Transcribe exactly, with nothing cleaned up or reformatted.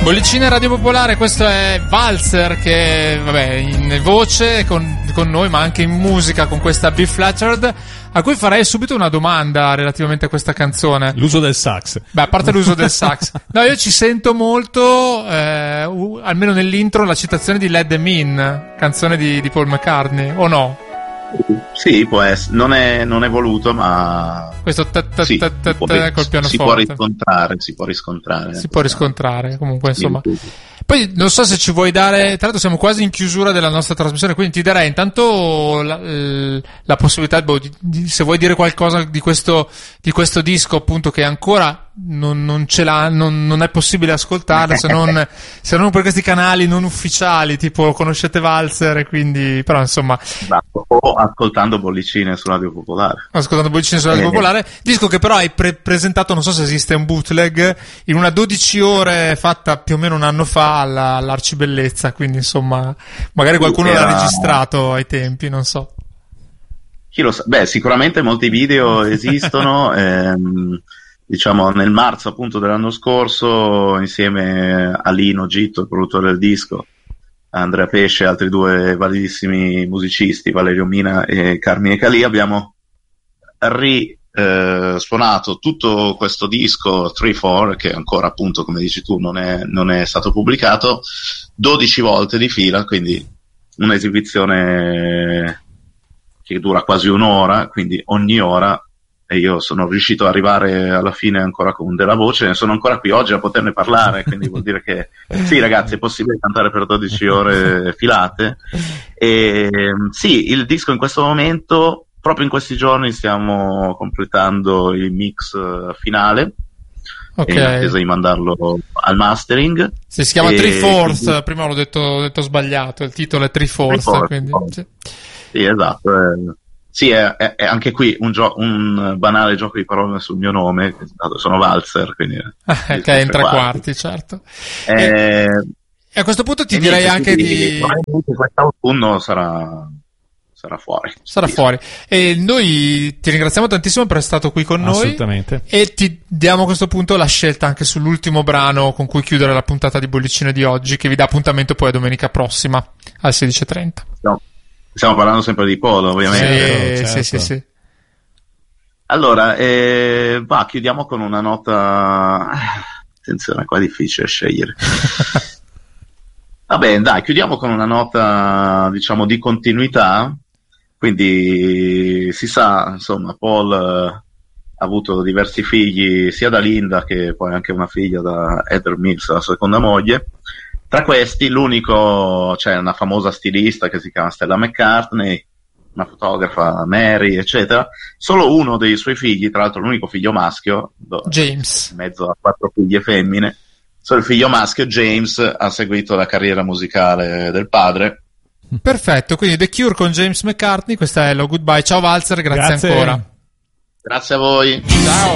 Bollicine Radio Popolare, questo è Walzer che, vabbè, in voce con, con noi, ma anche in musica con questa Be Flattered, a cui farei subito una domanda relativamente a questa canzone. L'uso del sax. Beh, a parte l'uso del sax. No, io ci sento molto, eh, uh, almeno nell'intro, la citazione di Let Them In, canzone di, di Paul McCartney, o no? Sì, può essere, non è, non è voluto, ma questo t- t- sì, t- t- può, col pianoforte si può riscontrare, si può riscontrare. Si può riscontrare, comunque, insomma. Poi non so se ci vuoi dare, tra l'altro siamo quasi in chiusura della nostra trasmissione, quindi ti darei intanto la, la possibilità, boh, di, di, se vuoi dire qualcosa di questo, di questo disco, appunto, che ancora non, non ce l'ha, non, non è possibile ascoltare se non, se non per questi canali non ufficiali, tipo conoscete Walzer, e quindi, però insomma. O ascoltando Bollicine su Radio Popolare. Ascoltando Bollicine su Radio eh. Popolare, disco che però hai pre- presentato, non so se esiste un bootleg, in una dodici ore fatta più o meno un anno fa alla, all'Arcibellezza, quindi insomma magari qualcuno Era... l'ha registrato ai tempi, non so. Chi lo sa? Beh, sicuramente molti video esistono. ehm, diciamo nel marzo appunto dell'anno scorso, insieme a Lino Gitto, il produttore del disco, Andrea Pesce e altri due validissimi musicisti, Valerio Mina e Carmine Calì, abbiamo ri eh, suonato tutto questo disco tre quattro, che ancora appunto, come dici tu, non è, non è stato pubblicato, dodici volte di fila, quindi un'esibizione che dura quasi un'ora, quindi ogni ora, e io sono riuscito ad arrivare alla fine ancora con della voce, ne sono ancora qui oggi a poterne parlare, quindi vuol dire che sì, ragazzi, è possibile cantare per dodici ore filate. E sì, il disco in questo momento, proprio in questi giorni, stiamo completando il mix finale. Okay. In attesa di mandarlo al mastering. Sì, si chiama e... Three Fourths, prima l'ho detto, l'ho detto sbagliato, il titolo è Three Fourths, quindi sì. Sì, esatto. Eh. Sì, è, è, è anche qui un, gio- un banale gioco di parole sul mio nome, sono Walzer, quindi che è in tre quarti, quarti certo. Eh, e, e a questo punto ti direi niente, anche di quest'autunno sarà sarà fuori. Sarà fuori. E noi ti ringraziamo tantissimo per essere stato qui con noi. Assolutamente. E ti diamo a questo punto la scelta anche sull'ultimo brano con cui chiudere la puntata di Bollicine di oggi, che vi dà appuntamento poi a domenica prossima alle sedici e trenta. No. Stiamo parlando sempre di Polo, ovviamente. Sì, certo. sì, sì, sì. Allora, eh, va, chiudiamo con una nota. Attenzione, qua è difficile scegliere. Vabbè, dai, chiudiamo con una nota, diciamo, di continuità. Quindi si sa, insomma, Paul uh, ha avuto diversi figli, sia da Linda che poi anche una figlia da Heather Mills, la seconda moglie. Tra questi, l'unico, c'è cioè una famosa stilista che si chiama Stella McCartney, una fotografa, Mary, eccetera. Solo uno dei suoi figli, tra l'altro l'unico figlio maschio, James, in mezzo a quattro figlie femmine, solo il figlio maschio, James, ha seguito la carriera musicale del padre. Perfetto, quindi The Cure con James McCartney, questa è Hello Goodbye. Ciao Walzer, grazie, grazie ancora. Grazie a voi. Ciao.